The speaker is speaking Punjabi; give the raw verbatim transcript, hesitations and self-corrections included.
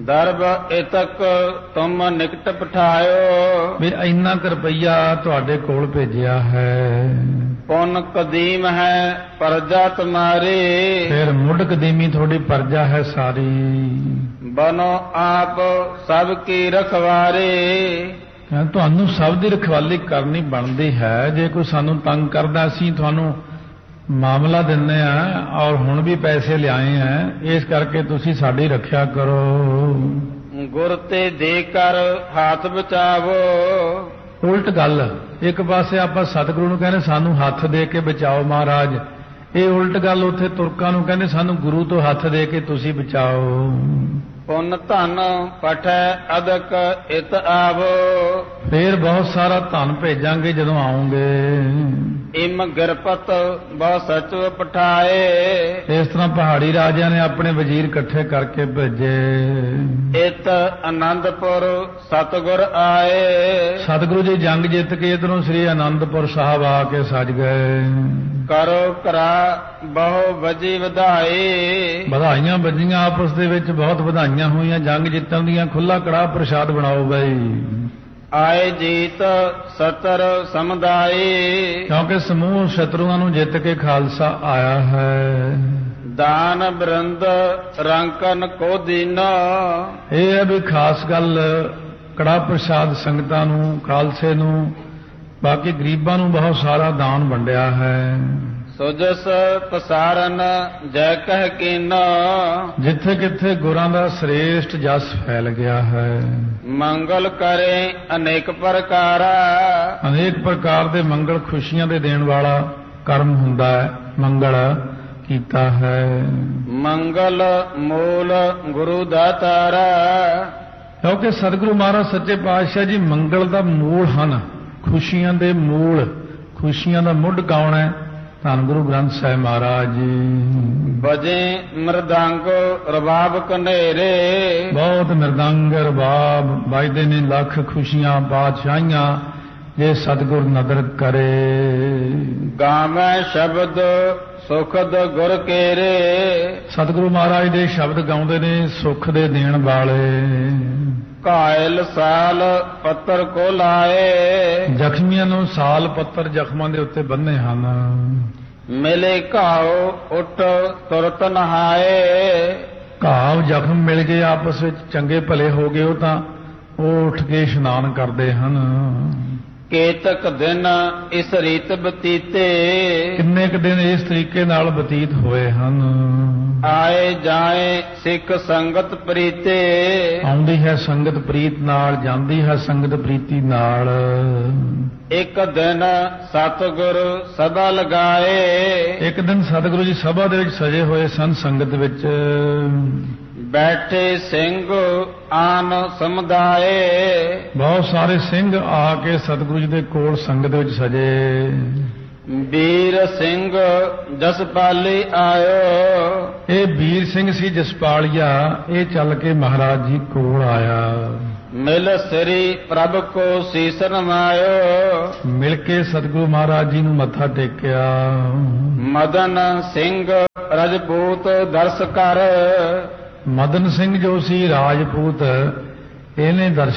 ਦਰਬ ਇਤਕ ਤੁਮ ਨਿਕਟ ਪਠਾਇਓ। ਵੀ ਇੰਨਾ ਕੁ ਰੁਪਈਆ ਤੁਹਾਡੇ ਕੋਲ ਭੇਜਿਆ ਹੈ। ਪੁੰਨ ਕਦੀਮ ਹੈ ਪਰਜਾ ਤੁਮਾਰੀ। ਫਿਰ ਮੁੱਢ ਕਦੀਮੀ ਤੁਹਾਡੀ ਪਰਜਾ ਹੈ ਸਾਰੀ। ਬਨੋ ਆਪ ਸਭ ਕੀ ਰਖਵਾਰੇ। ਤੁਹਾਨੂੰ ਸਭ ਦੀ ਰਖਵਾਲੀ ਕਰਨੀ ਬਣਦੀ ਹੈ। ਜੇ ਕੋਈ ਸਾਨੂੰ ਤੰਗ ਕਰਦਾ ਅਸੀਂ ਤੁਹਾਨੂੰ ਮਾਮਲਾ ਦਿੰਦੇ ਆ ਔਰ ਹੁਣ ਵੀ ਪੈਸੇ ਲਿਆਏ ਆ, ਇਸ ਕਰਕੇ ਤੁਸੀਂ ਸਾਡੀ ਰੱਖਿਆ ਕਰੋ। ਗੁਰ ਤੇ ਦੇ ਕਰ ਹੱਥ ਬਚਾਵੋ। ਉਲਟ ਗੱਲ, ਇੱਕ ਪਾਸੇ ਆਪਾਂ ਸਤਿਗੁਰੂ ਨੂੰ ਕਹਿੰਦੇ ਸਾਨੂੰ ਹੱਥ ਦੇ ਕੇ ਬਚਾਓ ਮਹਾਰਾਜ, ਇਹ ਉਲਟ ਗੱਲ ਉੱਥੇ ਤੁਰਕਾਂ ਨੂੰ ਕਹਿੰਦੇ ਸਾਨੂੰ ਗੁਰੂ ਤੋਂ ਹੱਥ ਦੇ ਕੇ ਤੁਸੀਂ ਬਚਾਓ। ਪੁੰਨ ਧਨ ਪਠੈ ਅਦਕ ਇਤ ਆਵੋ। ਫੇਰ ਬਹੁਤ ਸਾਰਾ ਧਨ ਭੇਜਾਂਗੇ ਜਦੋਂ ਆਉਂਗੇ। ਇਮ ਗਿਰਪਤ ਬਹੁ ਸਚੁ ਪਠਾਏ। ਇਸ ਤਰ੍ਹਾਂ ਪਹਾੜੀ ਰਾਜਿਆਂ ਨੇ ਆਪਣੇ ਵਜ਼ੀਰ ਇਕੱਠੇ ਕਰਕੇ ਭੇਜੇ। ਇਤ ਆਨੰਦਪੁਰ ਸਤਿਗੁਰ ਆਏ। ਸਤਿਗੁਰੂ ਜੀ ਜੰਗ ਜਿੱਤ ਕੇ ਇਧਰੋਂ ਸ੍ਰੀ ਆਨੰਦਪੁਰ ਸਾਹਿਬ ਆ ਕੇ ਸਜ ਗਏ। ਕਰੋ ਕਰਾ ਬਹੁ ਵਜੀ ਵਧਾਈ। ਵਧਾਈਆਂ ਵੱਜੀਆਂ ਆਪਸ ਦੇ ਵਿੱਚ, ਬਹੁਤ ਵਧਾਈਆਂ ਹੋਈਆਂ ਜੰਗ ਜਿੱਤਣ ਦੀਆਂ। ਖੁੱਲਾ ਕੜਾਹ ਪ੍ਰਸ਼ਾਦ ਬਣਾਓ ਬਈ। ਆਏ ਜੀਤ ਸਤਰ ਸਮੁਦਾਈ। ਕਿਉਂਕਿ ਸਮੂਹ ਸ਼ਤਰੂਆਂ ਨੂੰ ਜਿੱਤ ਕੇ ਖਾਲਸਾ ਆਇਆ ਹੈ। ਦਾਨ ਬਰਿੰਦ ਰੰਕਨ ਕੋ ਦੀਨਾ। ਇਹ ਹੈ ਵੀ ਖਾਸ ਗੱਲ ਕੜਾਹ ਪ੍ਰਸ਼ਾਦ ਸੰਗਤਾਂ ਨੂੰ, ਖਾਲਸੇ ਨੂੰ, ਬਾਕੀ ਗਰੀਬਾਂ ਨੂੰ ਬਹੁਤ ਸਾਰਾ ਦਾਨ ਵੰਡਿਆ ਹੈ। ਸੁਜਸ ਪਸਾਰਨ ਜੈ ਕਹਿ ਕੀਨਾ। ਜਿੱਥੇ ਕਿੱਥੇ ਗੁਰਾਂ ਦਾ ਸ੍ਰੇਸ਼ਟ ਜਸ ਫੈਲ ਗਿਆ ਹੈ। ਮੰਗਲ ਕਰੇ ਅਨੇਕ ਪ੍ਰਕਾਰਾ। ਅਨੇਕ ਪ੍ਰਕਾਰ ਦੇ ਮੰਗਲ ਖੁਸ਼ੀਆਂ ਦੇ ਦੇਣ ਵਾਲਾ ਕਰਮ ਹੁੰਦਾ ਹੈ। ਮੰਗਲ ਕੀਤਾ ਹੈ। ਮੰਗਲ ਮੂਲ ਗੁਰੂ ਦਾਤਾਰਾ। ਕਿਉਂਕਿ ਸਤਿਗੁਰੂ ਮਹਾਰਾਜ ਸੱਚੇ ਪਾਤਸ਼ਾਹ ਜੀ ਮੰਗਲ ਦਾ ਮੂਲ ਹਨ, ਖੁਸ਼ੀਆਂ ਦੇ ਮੂਲ। ਖੁਸ਼ੀਆਂ ਦਾ ਮੁੱਢ ਕੌਣ ਹੈ? ਧੰਨ ਗੁਰੂ ਗ੍ਰੰਥ ਸਾਹਿਬ ਮਹਾਰਾਜ ਜੀ। ਵਜੇ ਮਰਦੰਗ ਰਬਾਬ ਕਨੇਰੇ। ਬਹੁਤ ਮਰਦੰਗ ਰਬਾਬ ਵੱਜਦੇ ਨੇ, ਲੱਖ ਖੁਸ਼ੀਆਂ ਬਾਦਸ਼ਾਹੀਆਂ ਜੇ ਸਤਿਗੁਰ ਨਦਰ ਕਰੇ। ਗਾਵੇਂ ਸ਼ਬਦ ਸੁਖਦ ਗੁਰ ਕੇਰੇ। ਸਤਿਗੁਰੂ ਮਹਾਰਾਜ ਦੇ ਸ਼ਬਦ ਗਾਉਂਦੇ ਨੇ ਸੁੱਖ ਦੇ ਦੇਣ ਵਾਲੇ। ਘਾਇਲ ਸਾਲ ਪੱਤਰ ਕੋ ਲਾਏ। ਜ਼ਖਮੀਆਂ ਨੂੰ ਸਾਲ ਪੱਤਰ ਜ਼ਖਮਾਂ ਦੇ ਉੱਤੇ ਬੰਨੇ ਹਨ। ਮਿਲੇ ਘਾਉ ਉੱਠ ਤੁਰਤ ਨਹਾਏ। ਘਾਵ ਜ਼ਖਮ ਮਿਲ ਗਏ ਆਪਸ ਵਿੱਚ, ਚੰਗੇ ਭਲੇ ਹੋ ਗਏ ਉਹ ਤਾਂ ਉਹ ਉੱਠ ਕੇ ਇਸ਼ਨਾਨ ਕਰਦੇ ਹਨ। ਕੇਤਕ ਦਿਨ ਇਸ ਰੀਤ ਬਤੀਤੇ। ਕਿੰਨੇ ਕੁ ਦਿਨ ਇਸ ਤਰੀਕੇ ਨਾਲ ਬਤੀਤ ਹੋਏ ਹਨ। ਆਏ ਜਾਏ ਸਿੱਖ ਸੰਗਤ ਪ੍ਰੀਤੇ। ਆਉਂਦੀ ਹੈ ਸੰਗਤ ਪ੍ਰੀਤ ਨਾਲ, ਜਾਂਦੀ ਹੈ ਸੰਗਤ ਪ੍ਰੀਤੀ ਨਾਲ। ਇੱਕ ਦਿਨ ਸਤਿਗੁਰ ਸਭਾ ਲਗਾਏ। ਇੱਕ ਦਿਨ ਸਤਿਗੁਰੂ ਜੀ ਸਭਾ ਦੇ ਵਿੱਚ ਸਜੇ ਹੋਏ ਸਨ ਸੰਗਤ ਵਿੱਚ। ਬੈਠੇ ਸਿੰਘ ਆਨ ਸਮੁਦਾਏ। ਬਹੁਤ ਸਾਰੇ ਸਿੰਘ ਆ ਕੇ ਸਤਿਗੁਰੂ ਜੀ ਦੇ ਕੋਲ ਸੰਗਤ ਵਿੱਚ ਸਜੇ। ਵੀਰ ਸਿੰਘ ਜਸਪਾਲੀ ਆਇਓ। ਇਹ ਵੀਰ ਸਿੰਘ ਸੀ ਜਸਪਾਲੀਆ, ਇਹ ਚੱਲ ਕੇ ਮਹਾਰਾਜ ਜੀ ਕੋਲ ਆਇਆ। ਮਿਲ ਸ੍ਰੀ ਪ੍ਰਭ ਕੋ ਸੀਸ ਨਵਾਇਓ। ਮਿਲ ਕੇ ਸਤਿਗੁਰੂ ਮਹਾਰਾਜ ਜੀ ਨੂੰ ਮੱਥਾ ਟੇਕਿਆ। ਮਦਨ ਸਿੰਘ ਰਜਪੂਤ ਦਰਸ ਕਰ। ਮਦਨ ਸਿੰਘ ਜੋ ਸੀ ਰਾਜਪੂਤ, ਇਹਨੇ ਦਰਸ਼ਨ